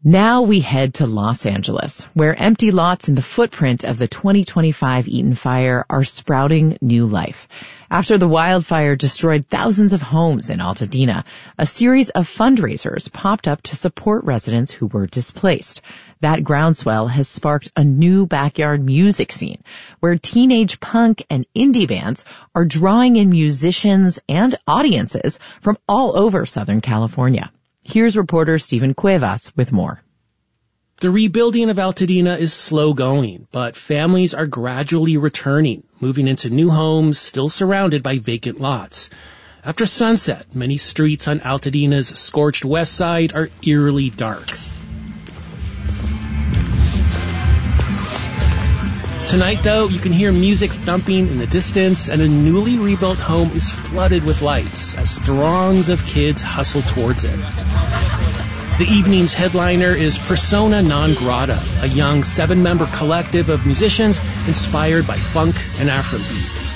Now we head to Los Angeles, where empty lots in the footprint of the 2025 Eaton fire are sprouting new life. After the wildfire destroyed thousands of homes in Altadena, a series of fundraisers popped up to support residents who were displaced. That groundswell has sparked a new backyard music scene, where teenage punk and indie bands are drawing in musicians and audiences from all over Southern California. Here's reporter Stephen Cuevas with more. The rebuilding of Altadena is slow going, but families are gradually returning, moving into new homes still surrounded by vacant lots. After sunset, many streets on Altadena's scorched west side are eerily dark. Tonight, though, you can hear music thumping in the distance, and a newly rebuilt home is flooded with lights as throngs of kids hustle towards it. The evening's headliner is Persona Non Grata, a young 7-member collective of musicians inspired by funk and Afrobeat.